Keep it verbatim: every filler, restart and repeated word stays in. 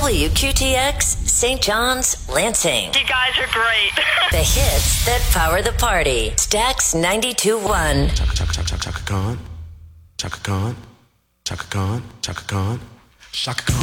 W Q T X, Saint John's, Lansing. You guys are great. The hits that power the party. Stax ninety-two point one. Chaka, chaka, chaka, chaka, chaka Khan. Chaka Khan. Chaka Khan. Chaka Khan. Chaka Khan.